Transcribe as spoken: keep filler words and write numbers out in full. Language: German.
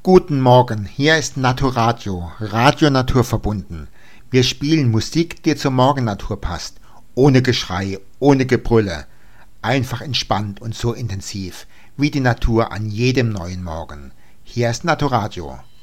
Guten Morgen, hier ist Naturadio, Radio Naturverbunden. Wir spielen Musik, die zur Morgennatur passt. Ohne Geschrei, ohne Gebrülle. Einfach entspannt und so intensiv, wie die Natur an jedem neuen Morgen. Hier ist Naturadio.